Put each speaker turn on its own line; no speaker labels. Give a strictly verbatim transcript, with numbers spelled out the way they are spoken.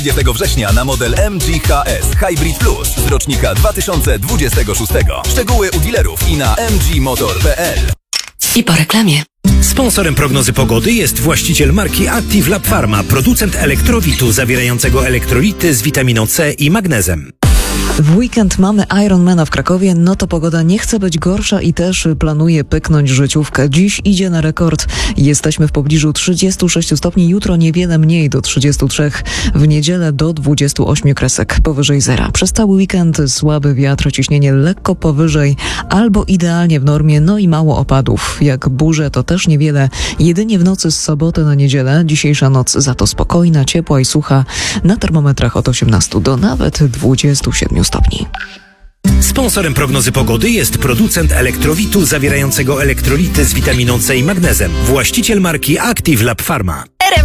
dwudziestego września na model M G H S Hybrid Plus z rocznika dwa tysiące dwudziestego szóstego. Szczegóły u dealerów i na m g motor kropka p l.
I po reklamie.
Sponsorem prognozy pogody jest właściciel marki Active Lab Pharma, producent elektrowitu zawierającego elektrolity z witaminą C i magnezem.
W weekend mamy Ironmana w Krakowie, no to pogoda nie chce być gorsza i też planuje pyknąć życiówkę. Dziś idzie na rekord. Jesteśmy w pobliżu trzydziestu sześciu stopni, jutro niewiele mniej do trzydziestu trzech, w niedzielę do dwudziestu ośmiu kresek powyżej zera. Przez cały weekend słaby wiatr, ciśnienie lekko powyżej albo idealnie w normie, no i mało opadów. Jak burze to też niewiele, jedynie w nocy z soboty na niedzielę. Dzisiejsza noc za to spokojna, ciepła i sucha, na termometrach od osiemnastu do nawet dwudziestu siedmiu stopni.
Sponsorem prognozy pogody jest producent elektrowitu zawierającego elektrolity z witaminą C i magnezem, właściciel marki Active Lab Pharma.